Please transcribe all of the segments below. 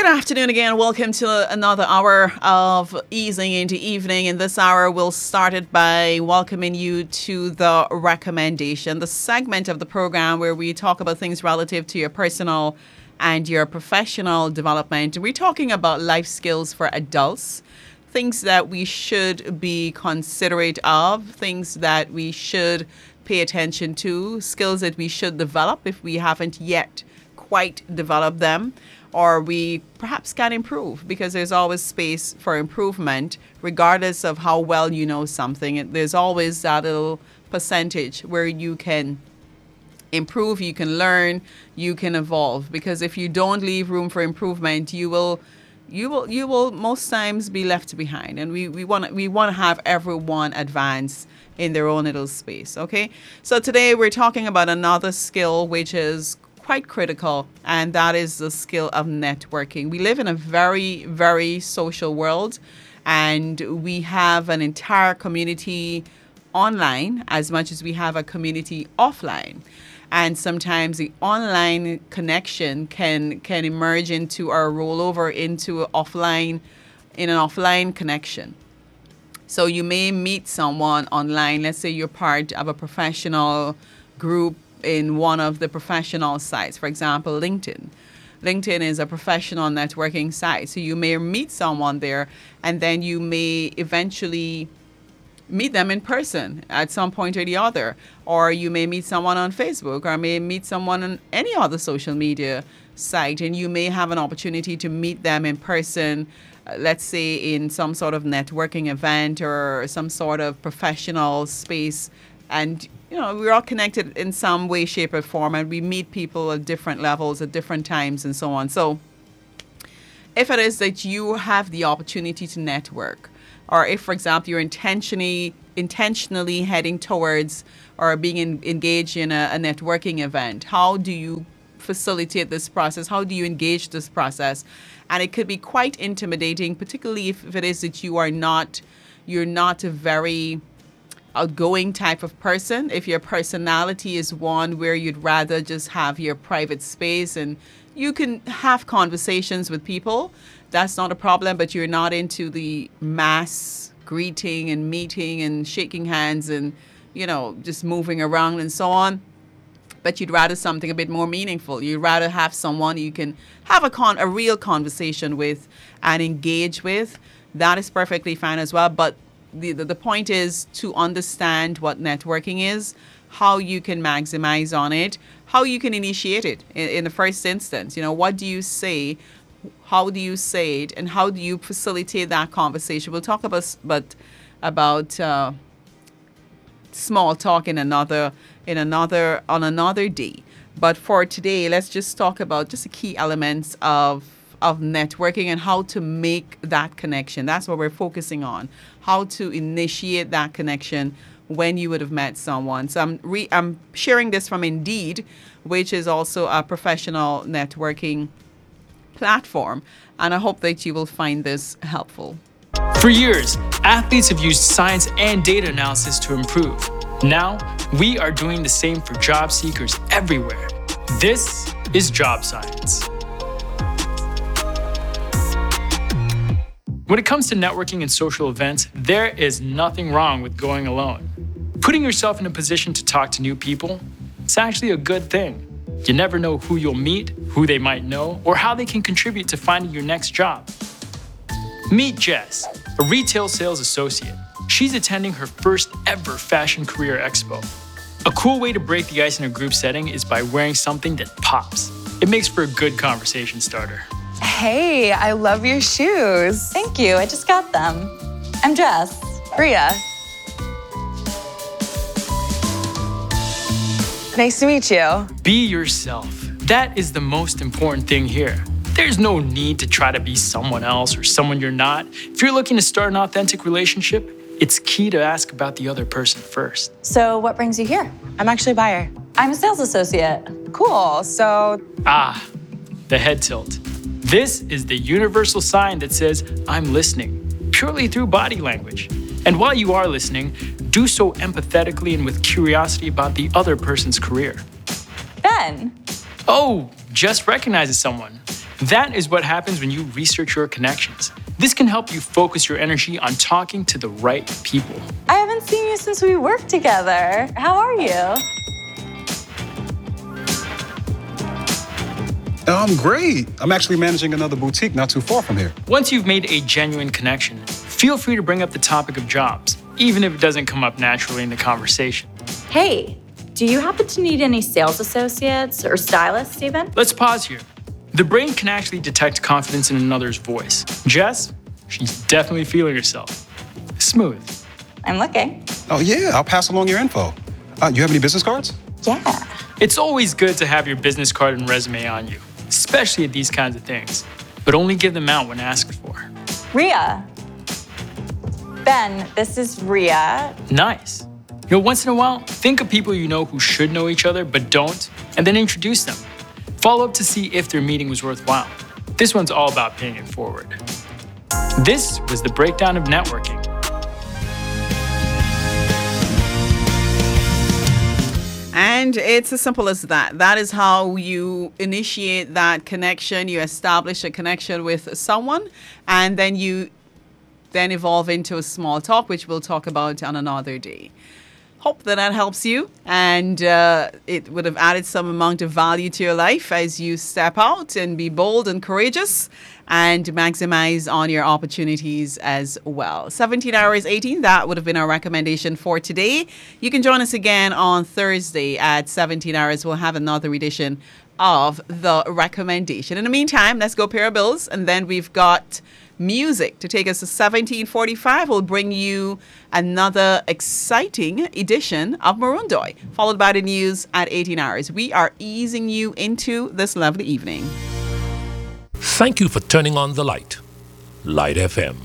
Good afternoon again. Welcome to another hour of Easing into Evening. In this hour, we'll start it by welcoming you to the recommendation, the segment of the program where we talk about things relative to your personal and your professional development. We're talking about life skills for adults, things that we should be considerate of, things that we should pay attention to, skills that we should develop if we haven't yet quite developed them, or we perhaps can improve, because there's always space for improvement regardless of how well you know something. There's always that little percentage where you can improve, you can learn, you can evolve, because if you don't leave room for improvement, you will most times be left behind. And we want to have everyone advance in their own little space. Okay, so today we're talking about another skill which is quite critical, and that is the skill of networking. We live in a very, very social world, and we have an entire community online as much as we have a community offline. And sometimes the online connection can emerge into or roll over into an offline connection. So you may meet someone online. Let's say you're part of a professional group in one of the professional sites, for example, LinkedIn. LinkedIn is a professional networking site. So you may meet someone there, and then you may eventually meet them in person at some point or the other. Or you may meet someone on Facebook, or may meet someone on any other social media site, and you may have an opportunity to meet them in person, let's say in some sort of networking event or some sort of professional space. And we're all connected in some way, shape, or form, and we meet people at different levels at different times and so on. So if it is that you have the opportunity to network, or if, for example, you're intentionally heading towards or being engaged in a networking event, how do you facilitate this process? How do you engage this process? And it could be quite intimidating, particularly if it is that you're not a very outgoing type of person. If your personality is one where you'd rather just have your private space and you can have conversations with people, that's not a problem, but you're not into the mass greeting and meeting and shaking hands and, just moving around and so on, but you'd rather something a bit more meaningful. You'd rather have someone you can have a real conversation with and engage with. That is perfectly fine as well. But the point is to understand what networking is, how you can maximize on it, how you can initiate it in the first instance. What do you say? How do you say it? And how do you facilitate that conversation? We'll talk about small talk on another day. But for today, let's just talk about just the key elements of networking and how to make that connection. That's what we're focusing on, how to initiate that connection when you would have met someone. So I'm sharing this from Indeed, which is also a professional networking platform, and I hope that you will find this helpful. For years, athletes have used science and data analysis to improve. Now, we are doing the same for job seekers everywhere. This is Job Science. When it comes to networking and social events, there is nothing wrong with going alone. Putting yourself in a position to talk to new people, it's actually a good thing. You never know who you'll meet, who they might know, or how they can contribute to finding your next job. Meet Jess, a retail sales associate. She's attending her first ever Fashion Career Expo. A cool way to break the ice in a group setting is by wearing something that pops. It makes for a good conversation starter. Hey, I love your shoes. Thank you, I just got them. I'm Jess. Bria. Nice to meet you. Be yourself. That is the most important thing here. There's no need to try to be someone else or someone you're not. If you're looking to start an authentic relationship, it's key to ask about the other person first. So what brings you here? I'm actually a buyer. I'm a sales associate. Cool, so... The head tilt. This is the universal sign that says, I'm listening, purely through body language. And while you are listening, do so empathetically and with curiosity about the other person's career. Ben. Oh, Jess recognizes someone. That is what happens when you research your connections. This can help you focus your energy on talking to the right people. I haven't seen you since we worked together. How are you? I'm great. I'm actually managing another boutique not too far from here. Once you've made a genuine connection, feel free to bring up the topic of jobs, even if it doesn't come up naturally in the conversation. Hey, do you happen to need any sales associates or stylists even? Let's pause here. The brain can actually detect confidence in another's voice. Jess, she's definitely feeling herself. Smooth. I'm looking. Oh, yeah, I'll pass along your info. You have any business cards? Yeah. It's always good to have your business card and resume on you, especially at these kinds of things, but only give them out when asked for. Ria. Ben, this is Ria. Nice. You know, once in a while, think of people you know who should know each other but don't, and then introduce them. Follow up to see if their meeting was worthwhile. This one's all about paying it forward. This was the breakdown of networking. And it's as simple as that. That is how you initiate that connection. You establish a connection with someone, and then you evolve into a small talk, which we'll talk about on another day. Hope that helps you, and it would have added some amount of value to your life as you step out and be bold and courageous and maximize on your opportunities as well. 17 hours 18, that would have been our recommendation for today. You can join us again on Thursday at 17 hours. We'll have another edition of the recommendation. In the meantime, let's go pay our bills, and then we've got music to take us to 17:45. We'll bring you another exciting edition of Marundoy, followed by the news at 18 hours. We are easing you into this lovely evening. Thank you for turning on the light. Light FM.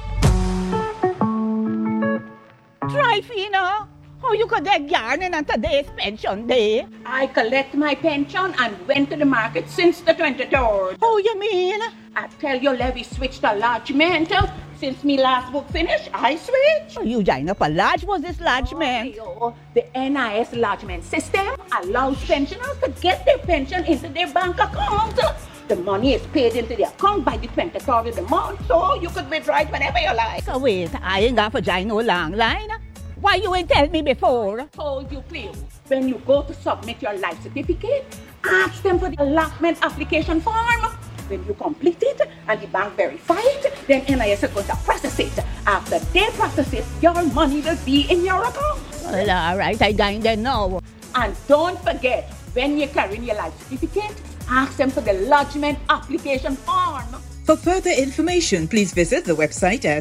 Trifina, how you could get yarning on today's pension day? I collect my pension and went to the market since the 23rd. How you mean? I tell you, Levy switched to lodgement. Since me last book finished, I switched. You join up a lodge, was this lodgement? The NIS lodgement system allows pensioners to get their pension into their bank account. The money is paid into the account by the 23rd of the month, so you could withdraw it whenever you like. So wait, I ain't got for join no long line. Why you ain't tell me before? Told you, please. When you go to submit your life certificate, ask them for the allotment application form. When you complete it and the bank verify it, then NIS is going to process it. After they process it, your money will be in your account. Well, all right, I going there now. And don't forget, when you're carrying your life certificate, ask them for the lodgement application form. For further information, please visit the website at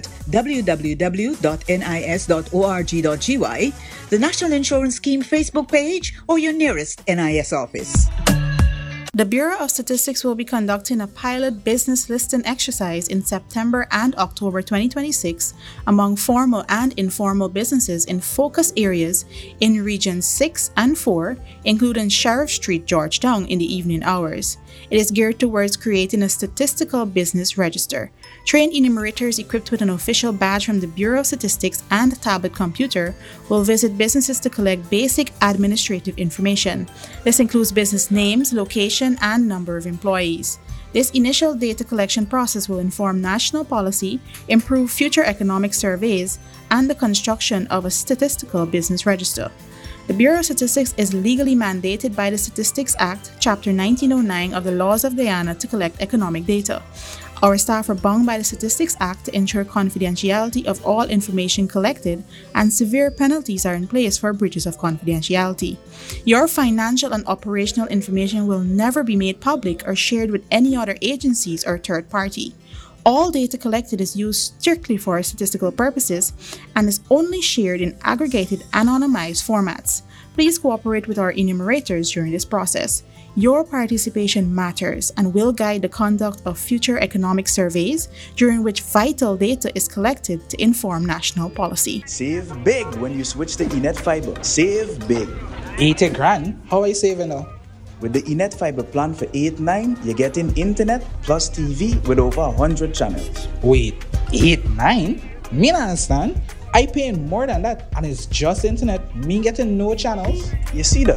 www.nis.org.gy, the National Insurance Scheme Facebook page, or your nearest NIS office. The Bureau of Statistics will be conducting a pilot business listing exercise in September and October 2026 among formal and informal businesses in focus areas in Regions 6 and 4, including Sheriff Street, Georgetown, in the evening hours. It is geared towards creating a statistical business register. Trained enumerators equipped with an official badge from the Bureau of Statistics and a tablet computer will visit businesses to collect basic administrative information. This includes business names, location, and number of employees. This initial data collection process will inform national policy, improve future economic surveys, and the construction of a statistical business register. The Bureau of Statistics is legally mandated by the Statistics Act, Chapter 1909 of the Laws of Guyana to collect economic data. Our staff are bound by the Statistics Act to ensure confidentiality of all information collected, and severe penalties are in place for breaches of confidentiality. Your financial and operational information will never be made public or shared with any other agencies or third party. All data collected is used strictly for statistical purposes and is only shared in aggregated, anonymized formats. Please cooperate with our enumerators during this process. Your participation matters and will guide the conduct of future economic surveys, during which vital data is collected to inform national policy. Save big when you switch to Enet Fiber. Save big. 80 grand? How are you saving now? With the Enet Fiber plan for 8-9, you're getting internet plus TV with over 100 channels. Wait, 8-9? Me not understand. I paying more than that, and it's just internet. Me getting no channels. You see that? Upgrade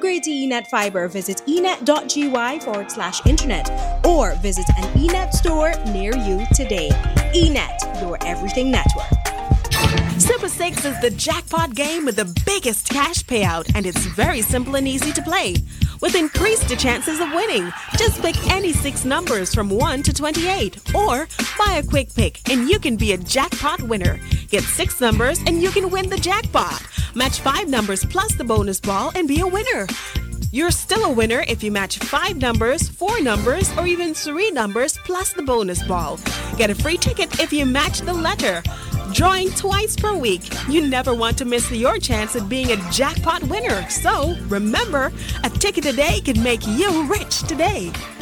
upgrade to eNet Fiber, visit enet.gy/internet or visit an eNet store near you today. eNet, your everything network. Super 6 is the jackpot game with the biggest cash payout, and it's very simple and easy to play. With increased chances of winning, just pick any 6 numbers from 1 to 28, or buy a quick pick and you can be a jackpot winner. Get 6 numbers and you can win the jackpot. Match 5 numbers plus the bonus ball and be a winner. You're still a winner if you match 5 numbers, 4 numbers, or even 3 numbers plus the bonus ball. Get a free ticket if you match the letter. Drawing twice per week. You never want to miss your chance at being a jackpot winner. So remember, a ticket today can make you rich today.